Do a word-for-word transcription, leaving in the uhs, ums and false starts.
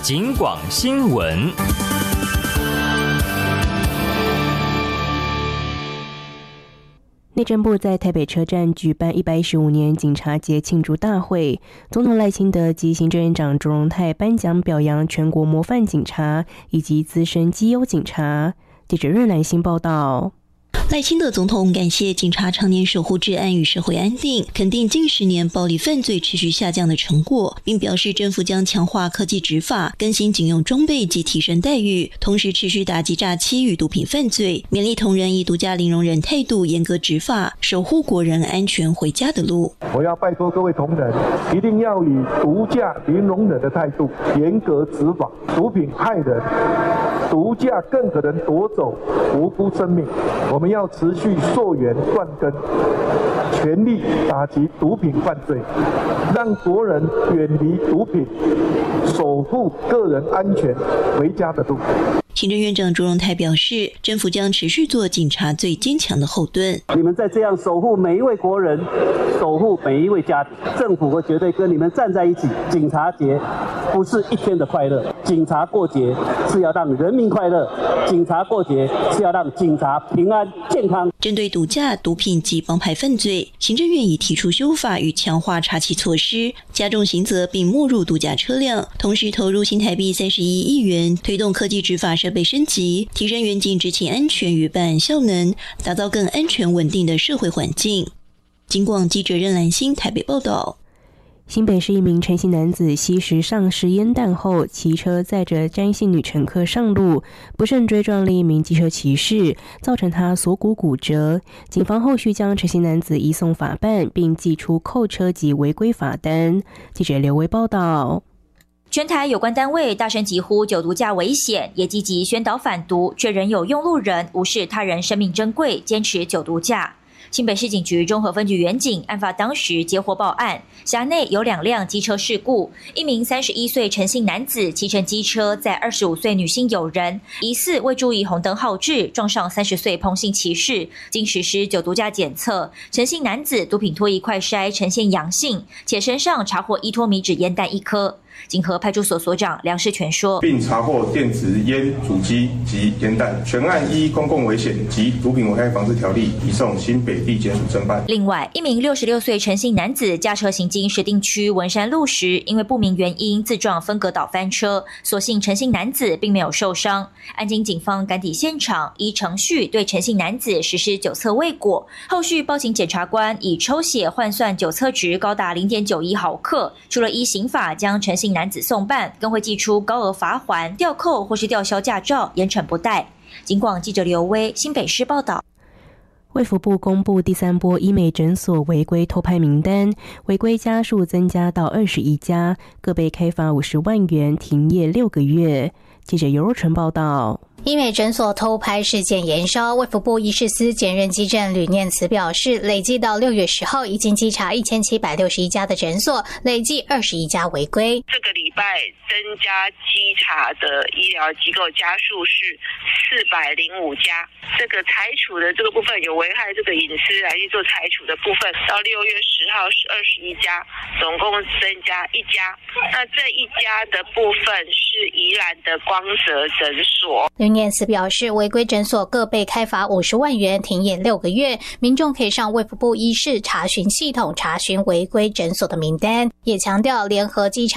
警广新闻。 内政部在台北车站举办一百一十五年警察节庆祝大会，总统赖清德及行政院长卓荣泰颁奖表扬全国模范警察以及资深绩优警察。记者任兰欣报道。 赖清德总统感谢警察常年守护治安与社会安定，肯定近十年暴力犯罪持续下降的成果，并表示政府将强化科技执法，更新警用装备及提升待遇，同时持续打击诈欺与毒品犯罪，勉励同仁以独家零容忍态度严格执法，守护国人安全回家的路。 我要拜托各位同仁，一定要以独家零容忍的态度严格执法，毒品害人，毒驾更可能夺走无辜生命。我们要持续溯源断根，全力打击毒品犯罪，让国人远离毒品，守护个人安全回家的路。 行政院长卓荣泰表示，政府将持续做警察最坚强的后盾。 你们在这样守护每一位国人，守护每一位家庭，政府会绝对跟你们站在一起。警察节不是一天的快乐，警察过节是要让人民快乐，警察过节是要让警察平安健康。 针对毒驾、毒品及帮派犯罪，行政院已提出修法与强化查缉措施，加重刑责并没入毒驾车辆，同时投入新台币三十一亿元，推动科技执法设备升级，提升远警执勤安全与办案效能，打造更安全稳定的社会环境。警广记者任兰欣台北报道。 新北市一名陈姓男子吸食丧尸烟弹后，骑车载着詹姓女乘客上路，不慎追撞另一名机车骑士，造成他锁骨骨折。警方后续将陈姓男子移送法办，并寄出扣车及违规罚单。记者刘维报道。 全台有关单位大声疾呼酒毒驾危险，也积极宣导反毒，却仍有用路人无视他人生命珍贵，坚持酒毒驾。新北市警局中和分局员警案发当时接获报案，辖内有两辆机车事故，一名三十一岁陈姓男子骑乘机车载二十五岁女性友人，疑似未注意红灯号志，撞上三十岁彭姓骑士。经实施酒毒驾检测，陈姓男子毒品脱液快筛呈现阳性，且身上查获依托米脂烟弹一颗。警河派出所所长梁世全说， 并查获电子烟主机及烟弹，全案依公共危险及毒品危害防治条例移送新北地检署侦办。 另外，一名六十六岁陈姓男子驾车行经石碇区文山路时，因为不明原因自撞分隔岛翻车，所幸陈姓男子并没有受伤。案经警方赶抵现场，依程序对陈姓男子实施酒测未果，后续报请检察官以抽血换算酒测值高达 零点九一毫克，除了依刑法将陈姓男子送办，更会祭出高额罚锾、吊扣或是吊销驾照，严惩不贷。警广记者刘威新北市报道。 卫福部公布第三波医美诊所违规偷拍名单，违规家数增加到二十一家，各被开罚五十万元，停业六个月。记者尤若纯报道。 医美诊所偷拍事件延烧，卫福部医事司检任基正吕念慈表示，累计到六月十号已经稽查一千七百六十一家的诊所，累计二十一家违规。 这个礼拜增加稽查的医疗机构家数是四百零五家，这个裁处的这个部分有危害这个隐私来去做裁处的部分，到六月十号是二十一家，总共增加一家。那这一家的部分是宜兰的光泽诊所。 吕念慈表示，违规诊所各被开罚五十万元，停业六个月。民众可以上卫福部医事查询系统查询违规诊所的名单，也强调联合稽查